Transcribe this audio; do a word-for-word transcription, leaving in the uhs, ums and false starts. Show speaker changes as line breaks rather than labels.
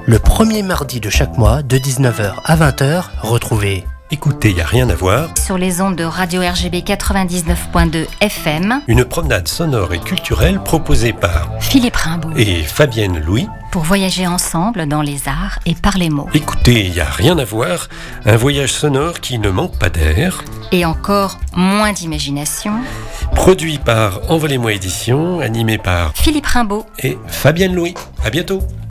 Le premier mardi de chaque mois, de dix-neuf heures à vingt heures, retrouvez
Écoutez, y a rien à voir.
Sur les ondes de Radio R G B quatre-vingt-dix-neuf point deux F M.
Une promenade sonore et culturelle proposée par
Philippe Rimbaud.
et Fabienne Louis.
Pour voyager ensemble dans les arts et par les mots.
Écoutez, y a rien à voir. Un voyage sonore qui ne manque pas d'air.
Et encore moins d'imagination.
Produit par Envolez-moi Édition, animé par
Philippe Rimbaud
et Fabienne Louis. À bientôt.